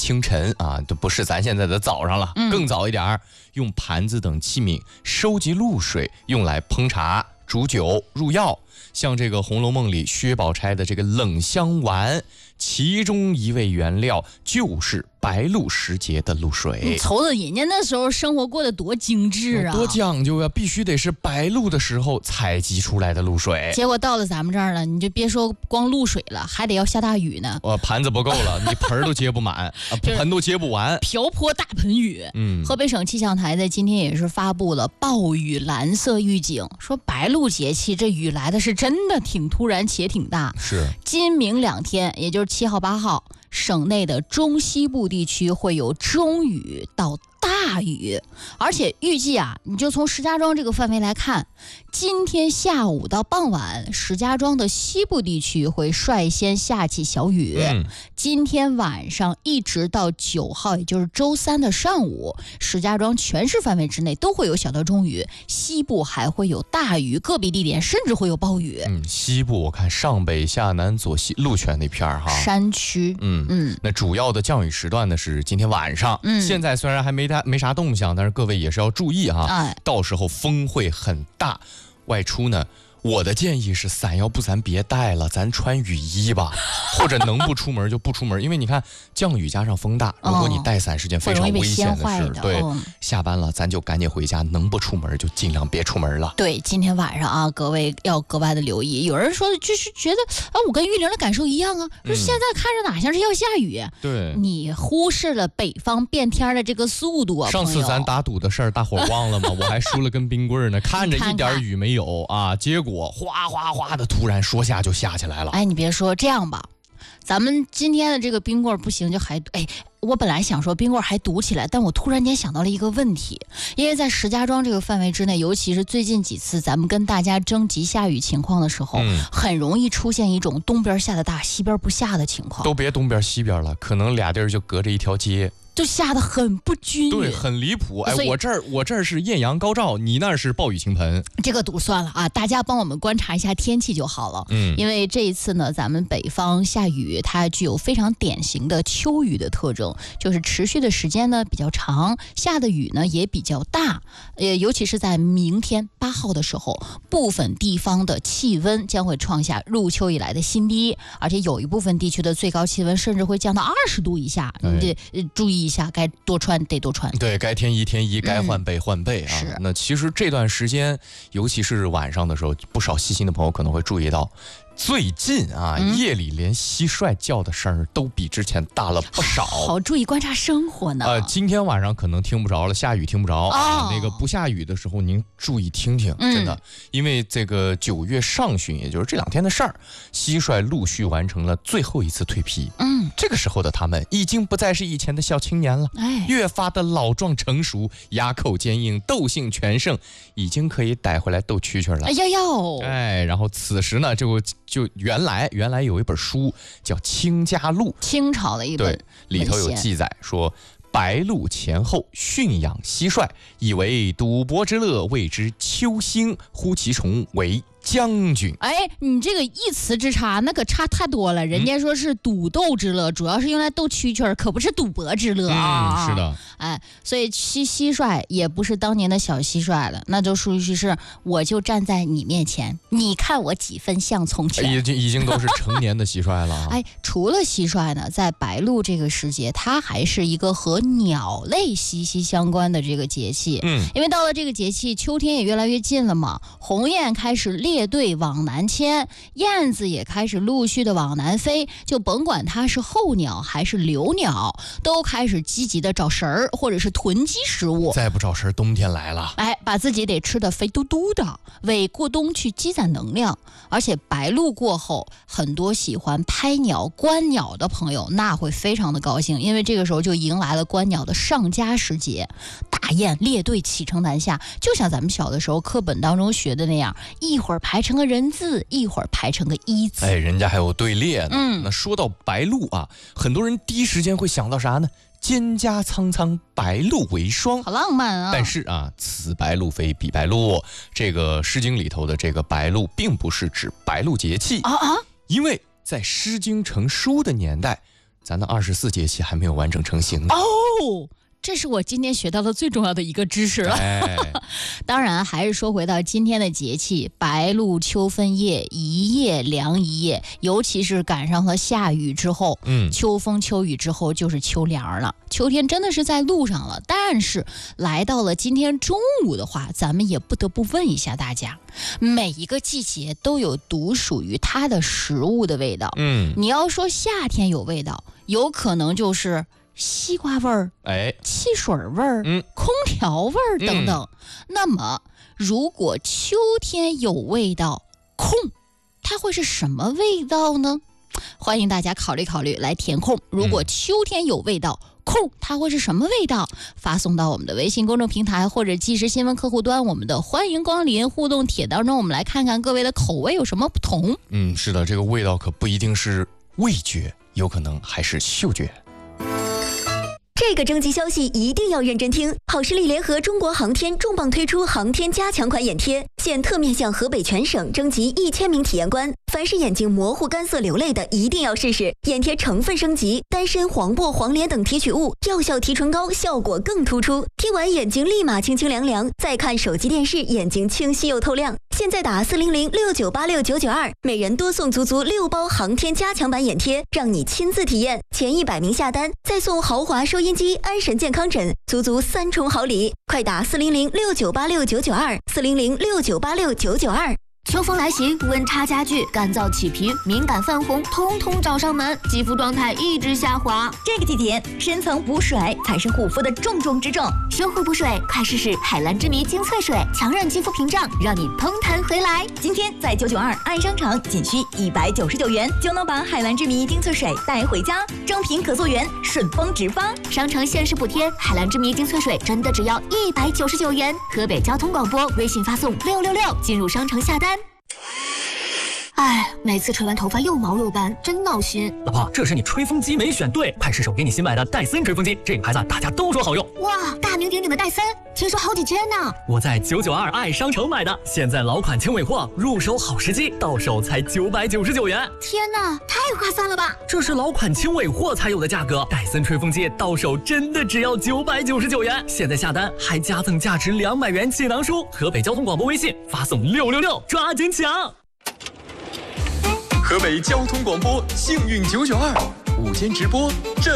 清晨啊，都不是咱现在的早上了，更早一点，用盘子等器皿收集露水，用来烹茶、煮酒、入药。像这个《红楼梦》里薛宝钗的这个冷香丸，其中一味原料就是白露时节的露水。 瞅瞅人家那时候生活过得多精致啊， 多讲究啊，必须得是白露的时候采集出来的露水。 结果到了咱们这儿了，你就别说光露水了，还得要下大雨呢。 盘子不够了，你盆都接不满，盆都接不完， 瓢泼大盆雨。河北省气象台在今天也是发布了暴雨蓝色预警，说白露节气这雨来的是真的挺突然且挺大。 是今明2天，也就是7号、8号，省内的中西部地区会有中雨到大雨，而且预计啊，你就从石家庄这个范围来看，今天下午到傍晚，石家庄的西部地区会率先下起小雨。今天晚上一直到9号，也就是周3的上午，石家庄全市范围之内都会有小到中雨，西部还会有大雨，个别地点甚至会有暴雨。 西部我看上北下南左西鹿泉那片哈， 山区。 那主要的降雨时段呢是今天晚上。现在虽然还没啥动向，但是各位也是要注意哈，到时候风会很大，外出呢，我的建议是伞要不咱别带了，咱穿雨衣吧，或者能不出门就不出门，因为你看降雨加上风大，如果你带伞是件非常危险的事。对，下班了咱就赶紧回家，能不出门就尽量别出门了。 对，今天晚上啊，各位要格外的留意。有人说就是觉得我跟玉玲的感受一样啊，说现在看着哪像是要下雨。 对， 你忽视了北方变天的这个速度啊。 上次咱打赌的事儿，大伙忘了吗？我还输了根冰棍呢，看着一点雨没有啊，结果哗哗哗的，突然说下就下起来了。 你别说，这样吧，咱们今天的这个冰棍不行，就还我本来想说冰棍还堵起来，但我突然间想到了一个问题，因为在石家庄这个范围之内，尤其是最近几次咱们跟大家征集下雨情况的时候，很容易出现一种东边下的大，西边不下的情况。 都别东边西边了，可能俩地儿就隔着一条街。 就下得很不均匀， 对，很离谱。我这儿是艳阳高照，你那儿是暴雨倾盆。 这个赌算了啊，大家帮我们观察一下天气就好了。因为这一次呢，咱们北方下雨，它具有非常典型的秋雨的特征，就是持续的时间呢比较长，下的雨呢也比较大。尤其是在明天8号的时候，部分地方的气温将会创下入秋以来的新低，而且有一部分地区的最高气温甚至会降到20度以下。你得注意一下，该多穿得多穿。 对，该添衣添衣，该换被换被啊。那其实这段时间，尤其是晚上的时候，不少细心的朋友可能会注意到，最近啊，夜里连蟋蟀叫的声儿都比之前大了不少。 好注意观察生活呢。 今天晚上可能听不着了，下雨听不着啊。那个不下雨的时候，您注意听听，真的，因为这个9月上旬，也就是这2天的事儿，蟋蟀陆续完成了最后一次蜕皮。这个时候的它们已经不再是以前的小青年了，越发的老壮成熟，牙口坚硬，斗性全盛，已经可以逮回来斗蛐蛐了。然后此时呢，就原来有一本书叫《清家录》， 清朝的一本， 对，里头有记载说，白露前后驯养蟋蟀，以为赌博之乐，谓之秋兴，呼其虫为将军。 你这个一词之差，那可差太多了。人家说是赌斗之乐，主要是用来斗蛐蛐，可不是赌博之乐啊。 是的。 所以蟋蟀也不是当年的小蟋蟀了，那就属于是我就站在你面前，你看我几分像从前。 已经都是成年的蟋蟀了。 除了蟋蟀呢，在白露这个时节，它还是一个和鸟类息息相关的这个节气。因为到了这个节气，秋天也越来越近了嘛，鸿雁开始列队往南迁，燕子也开始陆续的往南飞，就甭管它是候鸟还是留鸟，都开始积极的找食儿或者是囤积食物。 再不找食儿，冬天来了。 把自己得吃得肥嘟嘟的，为过冬去积攒能量。而且白露过后，很多喜欢拍鸟观鸟的朋友那会非常的高兴，因为这个时候就迎来了观鸟的上佳时节，大雁列队启程南下，就像咱们小的时候课本当中学的那样，一会儿排成个人字，一会儿排成个一字。 人家还有队列呢。那说到白露啊，很多人第一时间会想到啥呢？蒹葭苍苍，白露为霜， 好浪漫啊！ 但是啊，此白露非彼白露，这个《诗经》里头的这个白露，并不是指白露节气因为在《诗经》成书的年代， 咱的24节气还没有完整成型呢。 哦，这是我今天学到的最重要的一个知识了。当然，还是说回到今天的节气，白露秋分夜，一夜凉一夜，尤其是赶上了下雨之后，秋风秋雨之后就是秋凉了。秋天真的是在路上了，但是来到了今天中午的话，咱们也不得不问一下大家，每一个季节都有独属于它的食物的味道。你要说夏天有味道，有可能就是西瓜味儿，汽水味儿，空调味儿等等。那么如果秋天有味道，空，它会是什么味道呢？欢迎大家考虑考虑来填空。如果秋天有味道，空，它会是什么味道？发送到我们的微信公众平台或者即时新闻客户端，我们的欢迎光临互动帖当中，我们来看看各位的口味有什么不同。 是的，这个味道可不一定是味觉，有可能还是嗅觉。 这个征集消息一定要认真听。好视力联合中国航天重磅推出航天加强款眼贴，现特面向河北全省征集1000名体验官，凡是眼睛模糊、干涩、流泪的，一定要试试。眼贴成分升级，丹参、黄柏、黄连等提取物，药效提纯高，效果更突出。贴完眼睛立马清清凉凉，再看手机电视，眼睛清晰又透亮。现在打40069869992，每人多送足6包航天加强版眼贴，让你亲自体验。前100名下单，再送豪华收音机、安神健康枕，足3重好礼。快打40069869924，40069869992。秋风来袭，温差加剧，干燥起皮、敏感泛红，通通找上门，肌肤状态一直下滑。这个季节，深层补水才是护肤的重中之重。修护补水，快试试海蓝之谜精粹水，强韧肌肤屏障，让你嘭弹回来。今天在992爱商场，仅需199元就能把海蓝之谜精粹水带回家，正品可溯源，顺丰直发。商城限时补贴，海蓝之谜精粹水真的只要199元。河北交通广播微信发送666进入商城下单。哎，每次吹完头发又毛又干，真闹心。 老婆，这是你吹风机没选对，快试手给你新买的戴森吹风机，这个牌子大家都说好用。 哇，大名鼎鼎的戴森，听说好几千呢。 我在992爱商城买的，现在老款轻尾货，入手好时机，到手才999元。 天哪，太划算了吧！ 这是老款轻尾货才有的价格，戴森吹风机到手真的只要999元。现在下单还加赠价值200元气囊书。河北交通广播微信发送666，抓紧抢！ 河北交通广播幸运992午间直播。